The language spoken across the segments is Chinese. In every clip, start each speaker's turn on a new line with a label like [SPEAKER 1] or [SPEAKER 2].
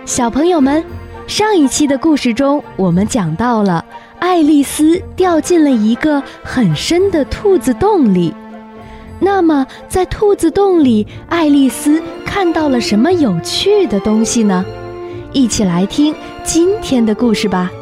[SPEAKER 1] 小朋友们，上一期的故事中，我们讲到了爱丽丝掉进了一个很深的兔子洞里。那么，在兔子洞里，爱丽丝看到了什么有趣的东西呢？一起来听今天的故事吧。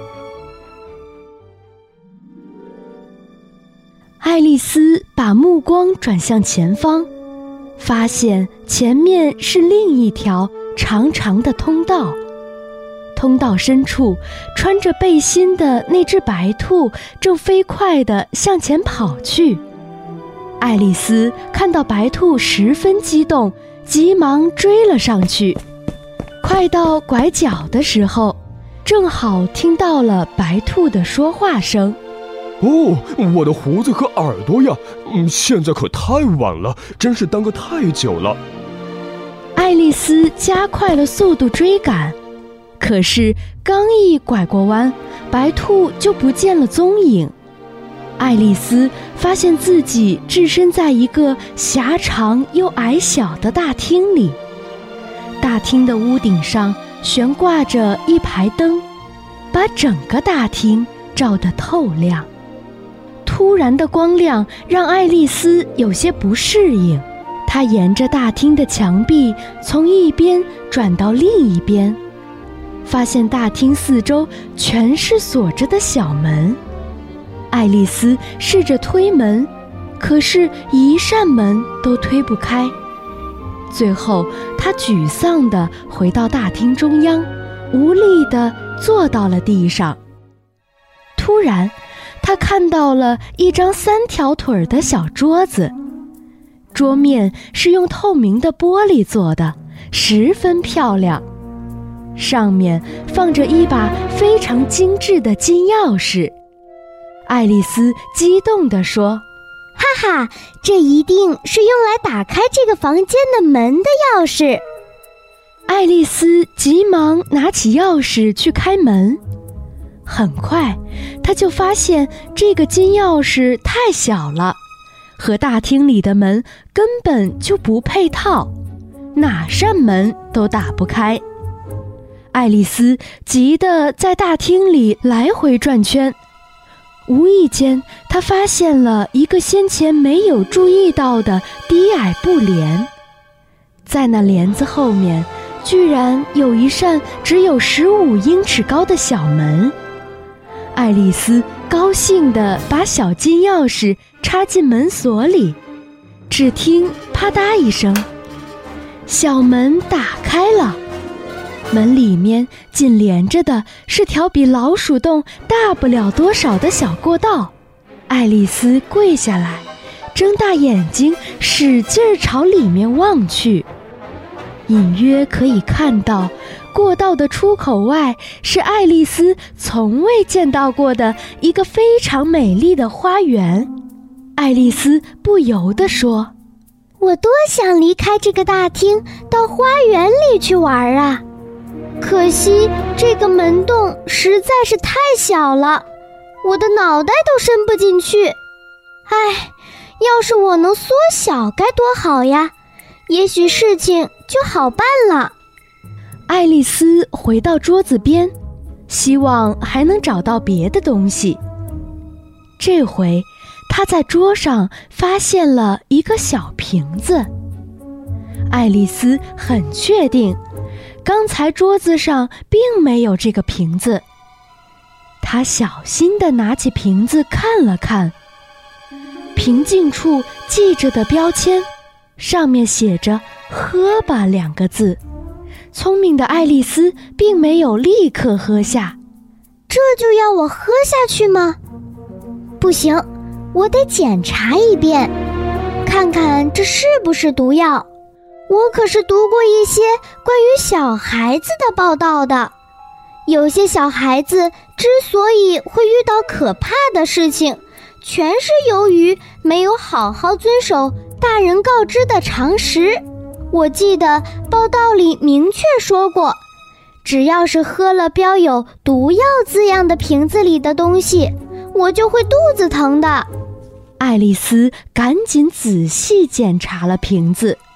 [SPEAKER 1] 爱丽丝把目光转向前方，发现前面是另一条长长的通道。通道深处，穿着背心的那只白兔正飞快地向前跑去。爱丽丝看到白兔十分激动，急忙追了上去。快到拐角的时候，正好听到了白兔的说话声。
[SPEAKER 2] 哦，我的胡子和耳朵呀，现在可太晚了，真是耽搁太久了。
[SPEAKER 1] 爱丽丝加快了速度追赶，可是刚一拐过弯，白兔就不见了踪影。爱丽丝发现自己置身在一个狭长又矮小的大厅里，大厅的屋顶上悬挂着一排灯，把整个大厅照得透亮。突然的光亮让爱丽丝有些不适应，她沿着大厅的墙壁从一边转到另一边，发现大厅四周全是锁着的小门。爱丽丝试着推门，可是一扇门都推不开。最后，她沮丧地回到大厅中央，无力地坐到了地上。突然，她看到了一张3条腿的小桌子，桌面是用透明的玻璃做的，十分漂亮。上面放着一把非常精致的金钥匙。爱丽丝激动地说：
[SPEAKER 3] 哈哈，这一定是用来打开这个房间的门的钥匙。
[SPEAKER 1] 爱丽丝急忙拿起钥匙去开门，很快她就发现这个金钥匙太小了，和大厅里的门根本就不配套，哪扇门都打不开。爱丽丝急得在大厅里来回转圈，无意间她发现了一个先前没有注意到的低矮布帘，在那帘子后面居然有一扇只有15英尺高的小门。爱丽丝高兴地把小金钥匙插进门锁里，只听啪嗒一声，小门打开了。门里面紧连着的是条比老鼠洞大不了多少的小过道。爱丽丝跪下来，睁大眼睛使劲朝里面望去，隐约可以看到过道的出口外是爱丽丝从未见到过的一个非常美丽的花园。爱丽丝不由地说：
[SPEAKER 3] 我多想离开这个大厅，到花园里去玩啊！可惜这个门洞实在是太小了，我的脑袋都伸不进去。唉，要是我能缩小该多好呀，也许事情就好办了。
[SPEAKER 1] 爱丽丝回到桌子边，希望还能找到别的东西。这回她在桌上发现了一个小瓶子。爱丽丝很确定刚才桌子上并没有这个瓶子。她小心地拿起瓶子看了看，瓶颈处系着的标签上面写着喝吧2个字。聪明的爱丽丝并没有立刻喝下。
[SPEAKER 3] 这就要我喝下去吗？不行，我得检查一遍，看看这是不是毒药。我可是读过一些关于小孩子的报道的，有些小孩子之所以会遇到可怕的事情，全是由于没有好好遵守大人告知的常识。我记得报道里明确说过，只要是喝了标有毒药字样的瓶子里的东西，我就会肚子疼的。
[SPEAKER 1] 爱丽丝赶紧仔细检查了瓶子，